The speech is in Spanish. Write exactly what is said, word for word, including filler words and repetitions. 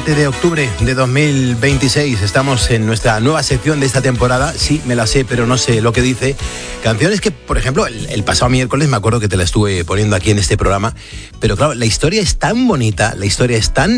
siete de octubre de dos mil veintiséis. Estamos en nuestra nueva sección de esta temporada. Sí, me la sé, pero no sé lo que dice. Canciones que, por ejemplo, el, el pasado miércoles me acuerdo que te la estuve poniendo aquí en este programa. Pero claro, la historia es tan bonita, la historia es tan